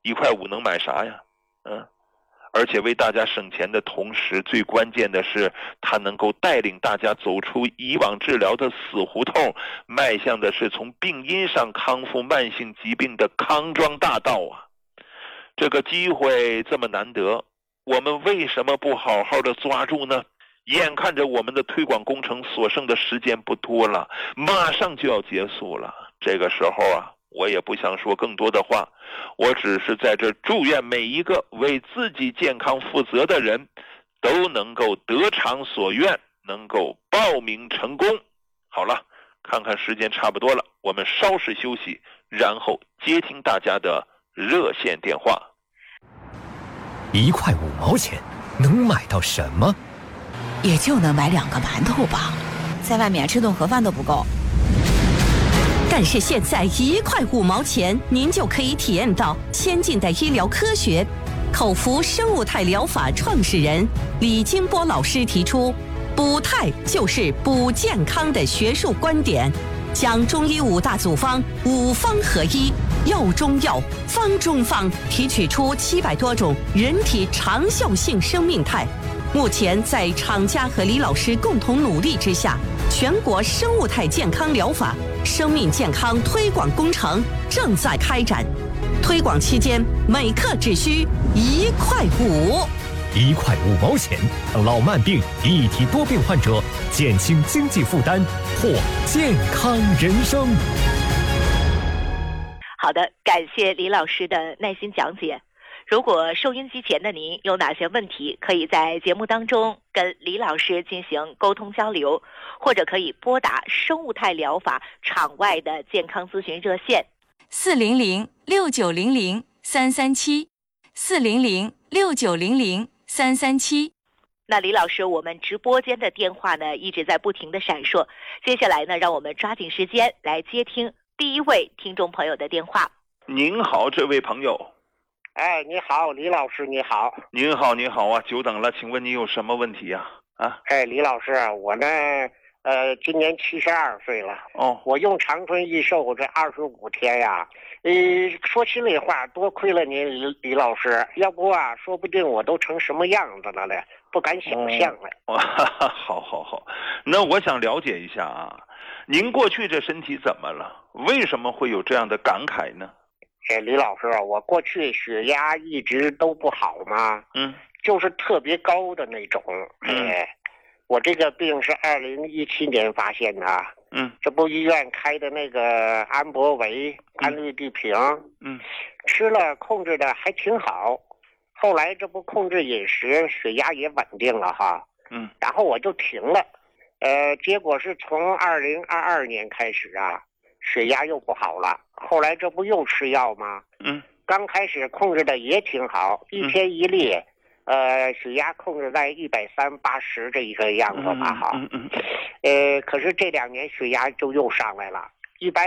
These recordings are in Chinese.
1.5块能买啥呀？而且为大家省钱的同时，最关键的是它能够带领大家走出以往治疗的死胡同，迈向的是从病因上康复慢性疾病的康庄大道啊！这个机会这么难得，我们为什么不好好的抓住呢？眼看着我们的推广工程所剩的时间不多了，马上就要结束了。这个时候啊，我也不想说更多的话，我只是在这祝愿每一个为自己健康负责的人都能够得偿所愿，能够报名成功。好了，看看时间差不多了，我们稍事休息，然后接听大家的热线电话。 1.5块能买到什么？ 也就能买2个馒头吧，在外面吃顿盒饭都不够。 但是现在1.5块，您就可以体验到先进的医疗科学。口服生物态疗法创始人李金波老师提出，补态就是补健康的学术观点，将中医5大组方5方合一，药中药，方中方，提取出700多种人体长效性生命态。目前在厂家和李老师共同努力之下，全国生物态健康疗法生命健康推广工程正在开展。推广期间，每克只需1.5块。 1.5，让老慢病、一体多病患者减轻经济负担，获健康人生。 好的，感谢李老师的耐心讲解。如果收音机前的您有哪些问题，可以在节目当中跟李老师进行沟通交流，或者可以拨打生物态疗法场外的健康咨询热线 400-6900-337，400-6900-337。 那李老师，我们直播间的电话呢一直在不停的闪烁，接下来呢，让我们抓紧时间来接听第一位听众朋友的电话。 您好，这位朋友。 哎，你好，李老师，你好。 您好，你好啊，久等了，请问你有什么问题呀？ 哎，李老师，我呢，今年72岁了。 哦， 我用长春益寿这25天呀，说心里话，多亏了您，李老师，要不啊，说不定我都成什么样子了嘞，不敢想象了。 好，那我想了解一下啊，您过去这身体怎么了？为什么会有这样的感慨呢？ 哎，李老师，我过去血压一直都不好嘛，就是特别高的那种。我这个病是2017年发现的，这不医院开的那个安博维、安氯地平，吃了控制的还挺好。后来这不控制饮食，血压也稳定了哈，然后我就停了。结果是从2022年开始啊，血压又不好了。后来这不又吃药吗？刚开始控制的也挺好，一天1粒，血压控制在130/80这一个样子吧哈。可是这2年血压就又上来了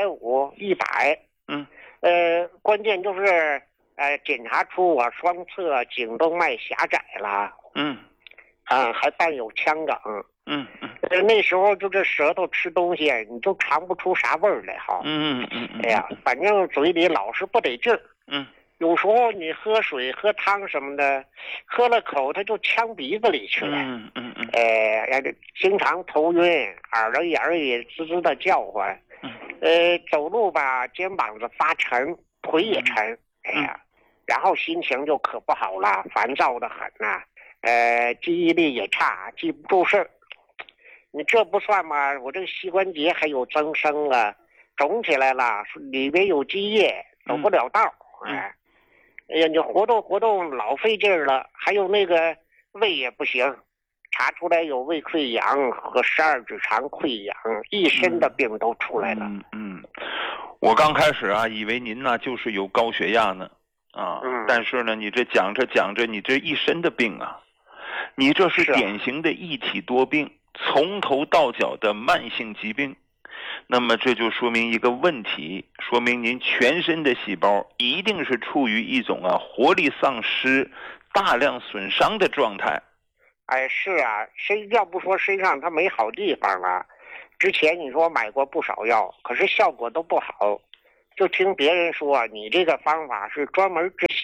，150、100。关键就是检查出我双侧颈动脉狭窄了。还伴有腔梗。那时候就这舌头吃东西，你就尝不出啥味儿来哈。哎呀，反正嘴里老是不得劲儿。有时候你喝水、喝汤什么的，喝了口它就呛鼻子里去了。经常头晕，耳朵眼儿也滋滋的叫唤。走路吧，肩膀子发沉，腿也沉。哎呀，然后心情就可不好了，烦躁的很呐。记忆力也差，记不住事儿。你这不算吗？我这个膝关节还有增生了，肿起来了，里边有积液，走不了道。哎呀，你活动老费劲儿了。还有那个胃也不行，查出来有胃溃疡和12指肠溃疡，一身的病都出来了。 我刚开始啊，以为您呢就是有高血压呢，但是呢，你这讲着，你这一身的病啊，你这是典型的一体多病，从头到脚的慢性疾病。那么这就说明一个问题，说明您全身的细胞一定是处于一种活力丧失、大量损伤的状态。 哎，是啊，要不说身上它没好地方了。之前你说买过不少药，可是效果都不好。就听别人说你这个方法是专门治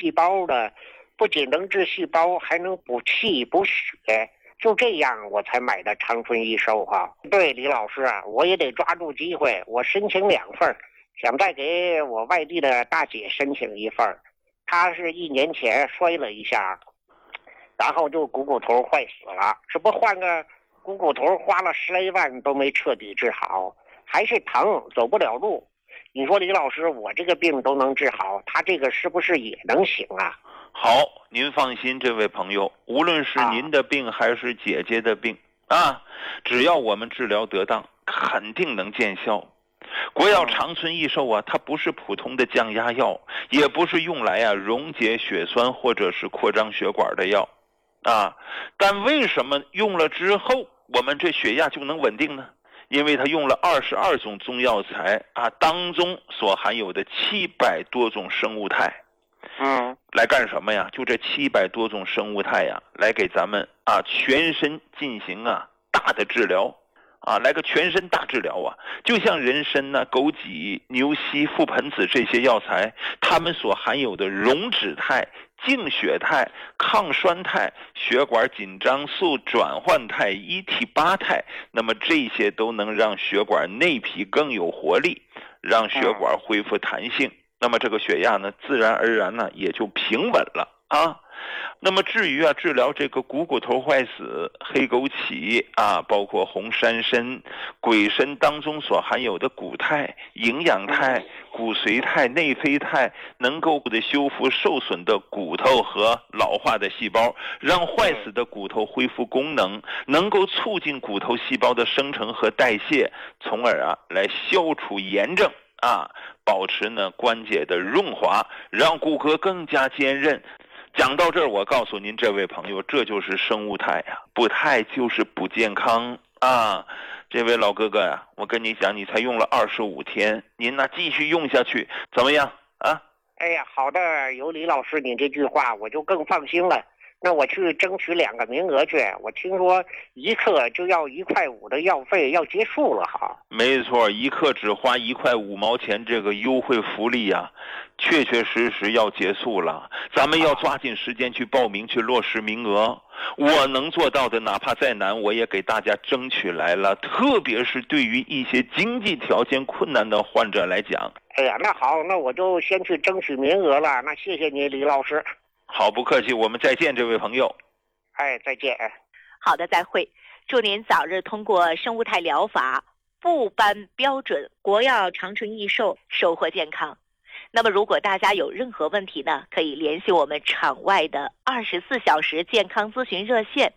细胞的，不仅能治细胞，还能补气补血。就这样我才买的长春益寿哈。对，李老师啊，我也得抓住机会，我申请2份，想再给我外地的大姐申请1份。她是1年前摔了一下，然后就股骨头坏死了，这不换个股骨头花了10来万都没彻底治好，还是疼，走不了路。你说李老师，我这个病都能治好，他这个是不是也能行啊？ 好，您放心，这位朋友，无论是您的病还是姐姐的病只要我们治疗得当，肯定能见效。国药长春益寿它不是普通的降压药，也不是用来溶解血栓或者是扩张血管的药但为什么用了之后我们这血压就能稳定呢？因为它用了22种中药材当中所含有的700多种生物肽。来干什么呀？就这700多种生物肽来给咱们全身进行大的治疗来个全身大治疗就像人参枸杞、牛膝、覆盆子这些药材，它们所含有的溶脂肽、净血肽、抗栓肽、血管紧张素转换肽、1T8肽，那么这些都能让血管内皮更有活力，让血管恢复弹性。那么这个血压自然而然也就平稳了那么至于治疗这个股骨头坏死、黑枸杞包括红山参、鬼参当中所含有的骨肽、营养肽、骨髓肽、内啡肽，能够修复受损的骨头和老化的细胞，让坏死的骨头恢复功能，能够促进骨头细胞的生成和代谢，从而来消除炎症保持关节的润滑，让骨骼更加坚韧。讲到这儿，我告诉您这位朋友，这就是生物肽补肽就是补健康这位老哥哥我跟你讲，你才用了25天，您继续用下去怎么样哎呀，好的，有李老师你这句话我就更放心了。那我去争取2个名额去，我听说1克就要1块5的药费要结束了没错，1克只花1块5毛钱，这个优惠福利确确实实要结束了，咱们要抓紧时间去报名，去落实名额。我能做到的，哪怕再难，我也给大家争取来了，特别是对于一些经济条件困难的患者来讲。 哎呀，那好，那我就先去争取名额了，那谢谢你李老师。 好，不客气，我们再见，这位朋友。 再见。 好的，再会。祝您早日通过生物肽疗法部颁标准国药长春益寿，收获健康。那么如果大家有任何问题呢，可以联系我们场外的24小时健康咨询热线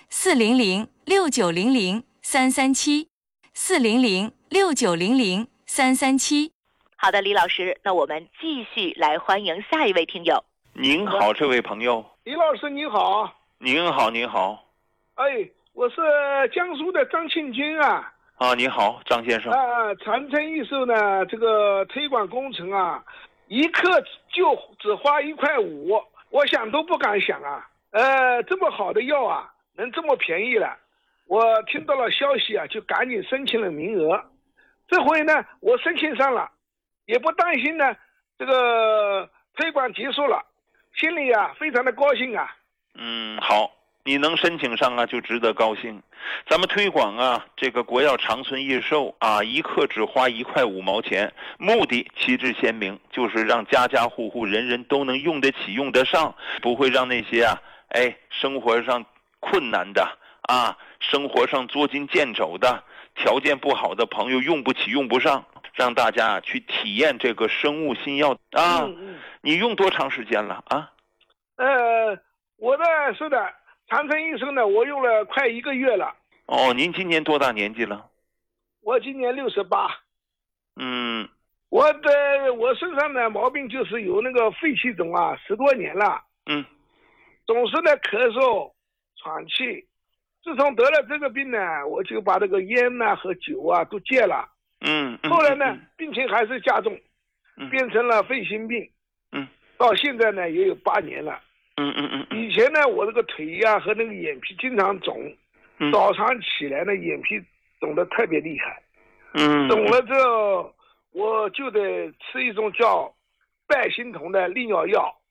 400-6900-337 400-6900-337。 好的，李老师，那我们继续来欢迎下一位听友。 您好，这位朋友。 李老师您好。 您好，您好。 我是江苏的张庆军你好，张先生。 长春益寿呢，这个推广工程1克就只花1块5，我想都不敢想这么好的药能这么便宜了。我听到了消息就赶紧申请了名额。这回呢，我申请上了，也不担心呢这个推广结束了，心里非常的高兴好，你能申请上就值得高兴。咱们推广这个国药长春益寿1克只花1块5毛钱，目的旗帜鲜明，就是让家家户户人人都能用得起用得上，不会让那些生活上困难的生活上捉襟见肘的条件不好的朋友用不起用不上，让大家去体验这个生物新药你用多长时间了我是的，长春益寿呢，我用了快1个月了。 您今年多大年纪了？ 我今年68。我身上的毛病就是有那个肺气肿10多年了。总是呢咳嗽、喘气。自从得了这个病呢，我就把这个烟和酒都戒了。后来呢，病情还是加重，变成了肺心病。到现在呢也有8年了。以前呢，我这个腿和那个眼皮经常肿，早上起来呢眼皮肿得特别厉害。肿了之后，我就得吃一种叫拜心酮的利尿药。